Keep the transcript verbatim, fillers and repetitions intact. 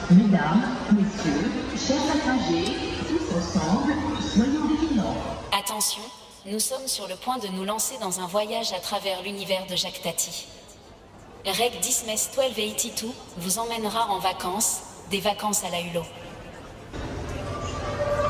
Mesdames, messieurs, chers passagers, tous ensemble, soyons vigilants. Attention, nous sommes sur le point de nous lancer dans un voyage à travers l'univers de Jacques Tati. Reg dix douze cent quatre-vingt-douze vous emmènera en vacances, des vacances à la Hulot.